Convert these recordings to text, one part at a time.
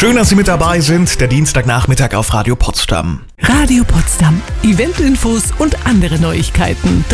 Schön, dass Sie mit dabei sind, der Dienstagnachmittag auf Radio Potsdam. Radio Potsdam. Eventinfos und andere Neuigkeiten.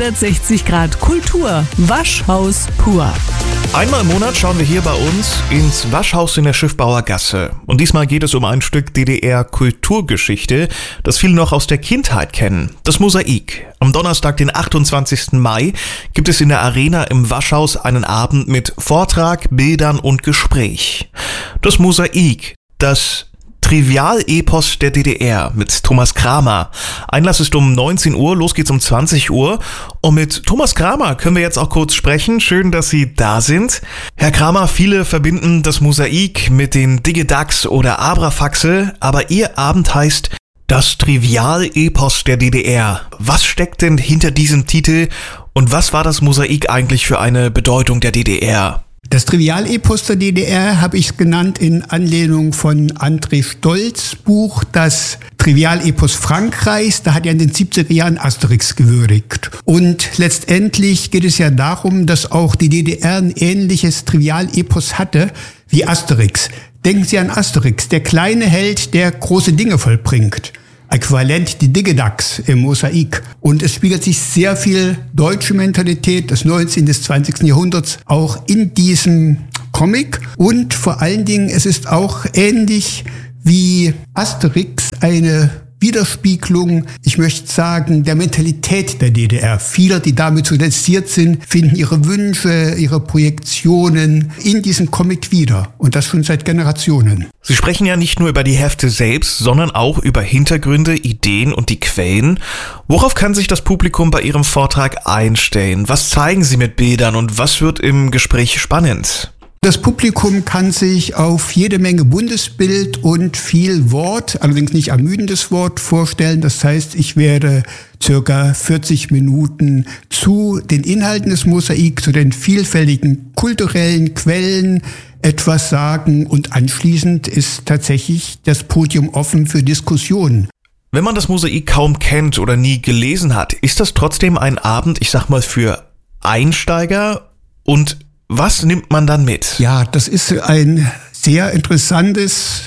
360 Grad Kultur. Waschhaus pur. Einmal im Monat schauen wir hier bei uns ins Waschhaus in der Schiffbauer Gasse. Und diesmal geht es um ein Stück DDR-Kulturgeschichte, das viele noch aus der Kindheit kennen. Das Mosaik. Am Donnerstag, den 28. Mai, gibt es in der Arena im Waschhaus einen Abend mit Vortrag, Bildern und Gespräch. Das Mosaik, das Trivialepos der DDR mit Thomas Kramer. Einlass ist um 19 Uhr, los geht's um 20 Uhr. Und mit Thomas Kramer können wir jetzt auch kurz sprechen. Schön, dass Sie da sind. Herr Kramer, viele verbinden das Mosaik mit den Digidax oder Abrafaxe, aber Ihr Abend heißt das Trivialepos der DDR. Was steckt denn hinter diesem Titel und was war das Mosaik eigentlich für eine Bedeutung der DDR? Das Trivialepos der DDR habe ich genannt in Anlehnung von André Stolz' Buch Das Trivialepos Frankreichs. Da hat er in den 70er Jahren Asterix gewürdigt. Und letztendlich geht es ja darum, dass auch die DDR ein ähnliches Trivialepos hatte wie Asterix. Denken Sie an Asterix, der kleine Held, der große Dinge vollbringt. Äquivalent die Digidax im Mosaik. Und es spiegelt sich sehr viel deutsche Mentalität des 19. bis 20. Jahrhunderts auch in diesem Comic. Und vor allen Dingen, es ist auch ähnlich wie Asterix eine Widerspiegelung, ich möchte sagen, der Mentalität der DDR. Viele, die damit sozialisiert sind, finden ihre Wünsche, ihre Projektionen in diesem Comic wieder. Und das schon seit Generationen. Sie sprechen ja nicht nur über die Hefte selbst, sondern auch über Hintergründe, Ideen und die Quellen. Worauf kann sich das Publikum bei Ihrem Vortrag einstellen? Was zeigen Sie mit Bildern und was wird im Gespräch spannend? Das Publikum kann sich auf jede Menge Bundesbild und viel Wort, allerdings nicht ermüdendes Wort, vorstellen. Das heißt, ich werde circa 40 Minuten zu den Inhalten des Mosaik, zu den vielfältigen kulturellen Quellen etwas sagen und anschließend ist tatsächlich das Podium offen für Diskussionen. Wenn man das Mosaik kaum kennt oder nie gelesen hat, ist das trotzdem ein Abend, ich sag mal, für Einsteiger und was nimmt man dann mit? Ja, das ist ein sehr interessanter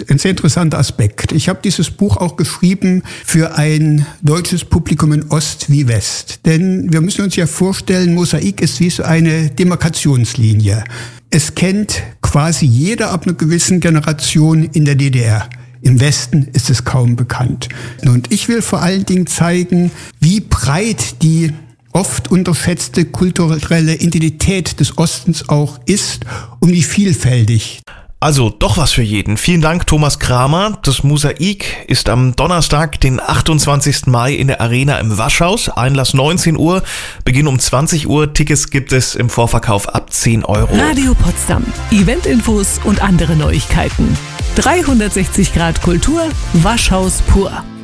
Aspekt. Ich habe dieses Buch auch geschrieben für ein deutsches Publikum in Ost wie West. Denn wir müssen uns ja vorstellen, Mosaik ist wie so eine Demarkationslinie. Es kennt quasi jeder ab einer gewissen Generation in der DDR. Im Westen ist es kaum bekannt. Und ich will vor allen Dingen zeigen, wie breit die oft unterschätzte kulturelle Identität des Ostens auch ist und wie vielfältig. Also doch was für jeden. Vielen Dank, Thomas Kramer. Das Mosaik ist am Donnerstag, den 28. Mai in der Arena im Waschhaus. Einlass 19 Uhr, Beginn um 20 Uhr. Tickets gibt es im Vorverkauf ab 10 Euro. Radio Potsdam. Eventinfos und andere Neuigkeiten. 360 Grad Kultur. Waschhaus pur.